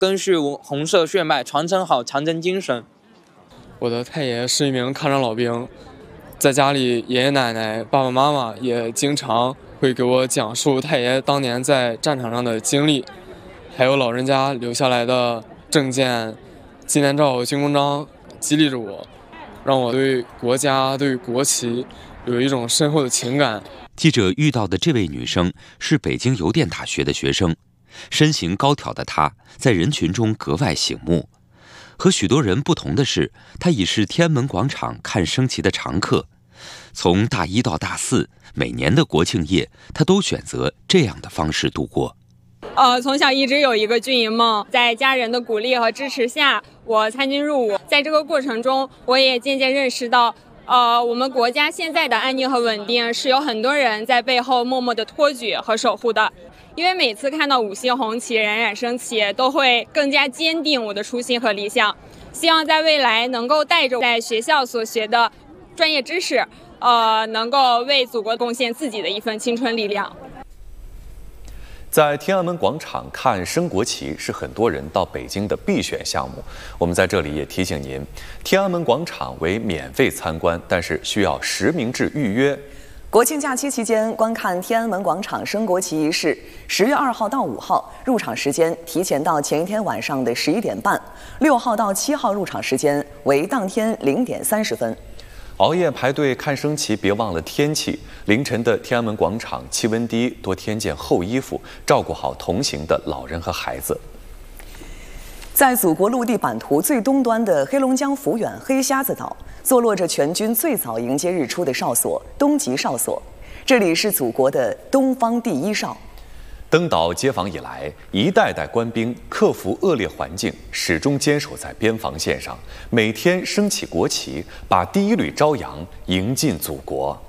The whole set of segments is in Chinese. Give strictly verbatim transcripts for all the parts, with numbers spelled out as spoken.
根续红色血脉，传承好长征精神。 我的太爷是一名抗战老兵，在家里爷爷奶奶、爸爸妈妈也经常会给我讲述太爷当年在战场上的经历，还有老人家留下来的证件、纪念照、军功章，激励着我，让我对国家、对国旗有一种深厚的情感。 记者遇到的这位女生是北京邮电大学的学生，身形高挑的她在人群中格外醒目。和许多人不同的是，她已是天安门广场看升旗的常客。从大一到大四，每年的国庆夜，她都选择这样的方式度过。 呃，从小一直有一个军营梦，在家人的鼓励和支持下，我参军入伍。在这个过程中，我也渐渐认识到，呃，我们国家现在的安宁和稳定是有很多人在背后默默的托举和守护的。因为每次看到五星红旗冉冉升起，都会更加坚定我的初心和理想。希望在未来能够带着在学校所学的专业知识，呃，能够为祖国贡献自己的一份青春力量。 在天安门广场看升国旗是很多人到北京的必选项目。我们在这里也提醒您，天安门广场为免费参观，但是需要实名制预约。 国庆假期期间观看天安门广场升国旗仪式，十月二号到五号入场时间提前到前一天晚上的十一点半，六号到七号入场时间为当天零点三十分。 熬夜排队看升旗，别忘了天气。凌晨的天安门广场气温低，多添件厚衣服，照顾好同行的老人和孩子。 在祖国陆地版图最东端的黑龙江抚远黑瞎子岛，坐落着全军最早迎接日出的哨所——东极哨所。这里是祖国的东方第一哨。 登岛接防以来，一代代官兵克服恶劣环境，始终坚守在边防线上，每天升起国旗，把第一缕朝阳迎进祖国。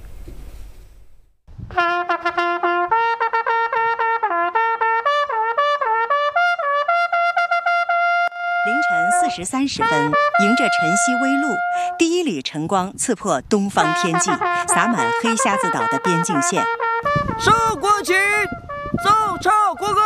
凌晨四时三十分，迎着晨曦微露，第一缕晨光刺破东方天际，洒满黑瞎子岛的边境线。 升国旗，奏唱国歌。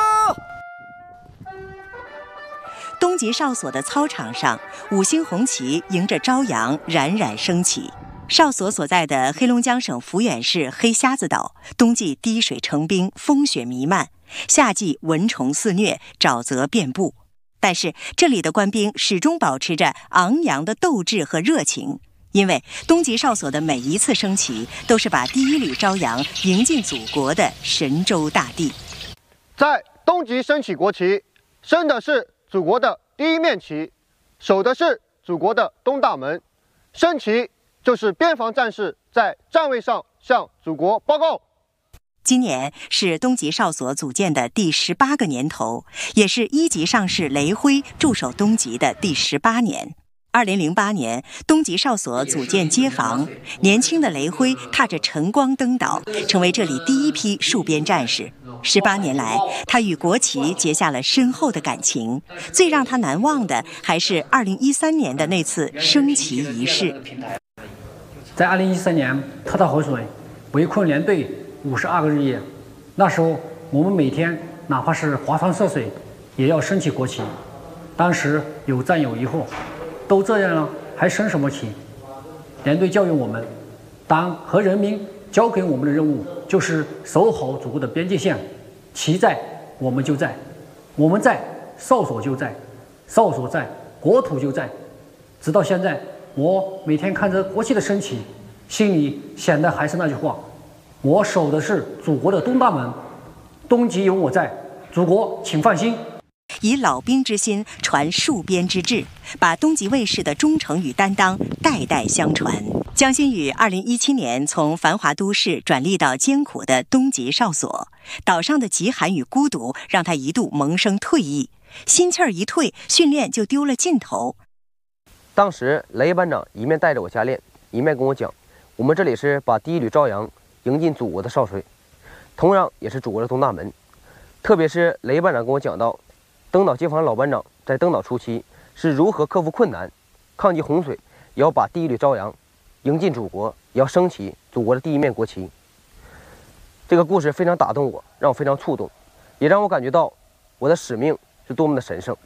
东极哨所的操场上，五星红旗迎着朝阳冉冉升起。哨所所在的黑龙江省抚远市黑瞎子岛，冬季滴水成冰，风雪弥漫，夏季蚊虫肆虐，沼泽遍布。但是这里的官兵始终保持着昂扬的斗志和热情，因为东极哨所的每一次升旗都是把第一缕朝阳迎进祖国的神州大地。 在东极升起国旗，升的是祖国的第一面旗，守的是祖国的东大门。升旗就是边防战士在站位上向祖国报告。 今年是东极哨所组建的第十八个年头，也是一级上士雷辉驻守东极的第十八年。二零零八年，东极哨所组建接防，年轻的雷辉踏着晨光登岛，成为这里第一批戍边战士。十八年来，他与国旗结下了深厚的感情。最让他难忘的，还是二零一三年的那次升旗仪式。 在二零一三年，特大洪水围困连队五十二个日夜，那时候我们每天哪怕是划船涉水，也要升起国旗。当时有战友疑惑，都这样了，还升什么旗？连队教育我们，党和人民交给我们的任务就是守好祖国的边界线，旗在我们就在，我们在哨所就在，哨所在国土就在。直到现在，我每天看着国旗的升起，心里想的还是那句话：我守的是祖国的东大门，东极有我在，祖国请放心。 以老兵之心传戍边之志，把东极卫士的忠诚与担当代代相传。江新宇二零一七年从繁华都市转隶到艰苦的东极哨所，岛上的极寒与孤独让他一度萌生退意，心气儿一退，训练就丢了劲头。 当时雷班长一面带着我加练，一面跟我讲，我们这里是把第一缕朝阳迎进祖国的哨水，同样也是祖国的东大门。特别是雷班长跟我讲到，登岛接防老班长在登岛初期是如何克服困难，抗击洪水，也要把第一缕朝阳迎进祖国，也要升起祖国的第一面国旗。这个故事非常打动我，让我非常触动，也让我感觉到我的使命是多么的神圣。